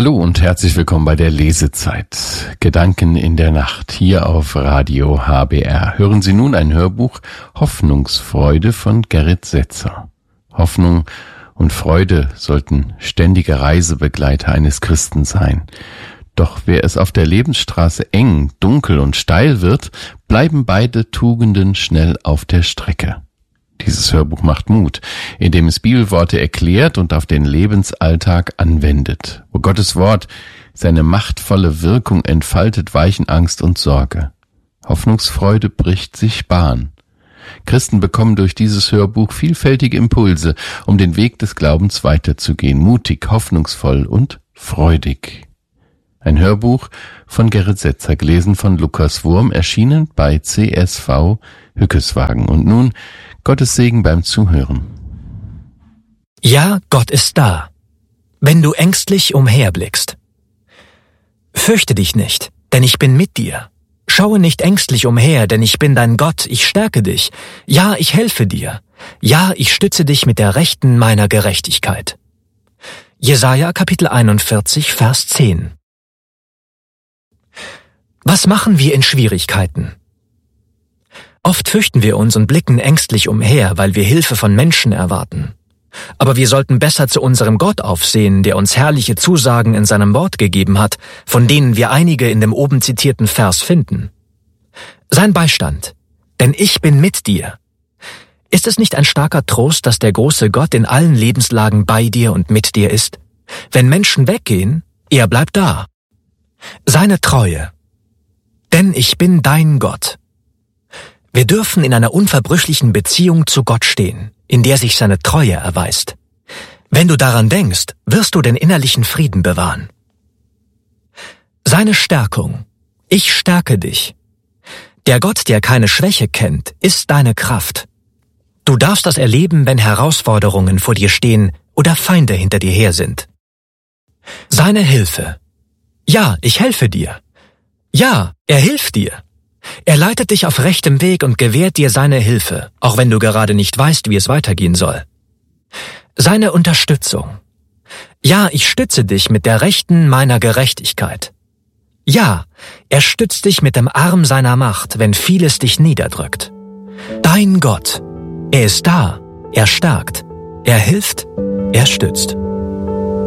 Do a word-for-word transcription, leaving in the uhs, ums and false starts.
Hallo und herzlich willkommen bei der Lesezeit. Gedanken in der Nacht hier auf Radio H B R. Hören Sie nun ein Hörbuch Hoffnungsfreude von Gerrit Setzer. Hoffnung und Freude sollten ständige Reisebegleiter eines Christen sein. Doch wer es auf der Lebensstraße eng, dunkel und steil wird, bleiben beide Tugenden schnell auf der Strecke. Dieses Hörbuch macht Mut, indem es Bibelworte erklärt und auf den Lebensalltag anwendet. Wo Gottes Wort seine machtvolle Wirkung entfaltet, weichen Angst und Sorge. Hoffnungsfreude bricht sich Bahn. Christen bekommen durch dieses Hörbuch vielfältige Impulse, um den Weg des Glaubens weiterzugehen, mutig, hoffnungsvoll und freudig. Ein Hörbuch von Gerrit Setzer, gelesen von Lukas Wurm, erschienen bei C S V Hückeswagen. Und nun Gottes Segen beim Zuhören. Ja, Gott ist da, wenn du ängstlich umherblickst. Fürchte dich nicht, denn ich bin mit dir. Schaue nicht ängstlich umher, denn ich bin dein Gott, ich stärke dich. Ja, ich helfe dir. Ja, ich stütze dich mit der Rechten meiner Gerechtigkeit. Jesaja Kapitel einundvierzig, Vers zehn. Was machen wir in Schwierigkeiten? Oft fürchten wir uns und blicken ängstlich umher, weil wir Hilfe von Menschen erwarten. Aber wir sollten besser zu unserem Gott aufsehen, der uns herrliche Zusagen in seinem Wort gegeben hat, von denen wir einige in dem oben zitierten Vers finden. Sein Beistand, denn ich bin mit dir. Ist es nicht ein starker Trost, dass der große Gott in allen Lebenslagen bei dir und mit dir ist? Wenn Menschen weggehen, er bleibt da. Seine Treue, denn ich bin dein Gott. Wir dürfen in einer unverbrüchlichen Beziehung zu Gott stehen, in der sich seine Treue erweist. Wenn du daran denkst, wirst du den innerlichen Frieden bewahren. Seine Stärkung. Ich stärke dich. Der Gott, der keine Schwäche kennt, ist deine Kraft. Du darfst das erleben, wenn Herausforderungen vor dir stehen oder Feinde hinter dir her sind. Seine Hilfe. Ja, ich helfe dir. Ja, er hilft dir. Er leitet dich auf rechtem Weg und gewährt dir seine Hilfe, auch wenn du gerade nicht weißt, wie es weitergehen soll. Seine Unterstützung. Ja, ich stütze dich mit der Rechten meiner Gerechtigkeit. Ja, er stützt dich mit dem Arm seiner Macht, wenn vieles dich niederdrückt. Dein Gott. Er ist da. Er stärkt. Er hilft. Er stützt.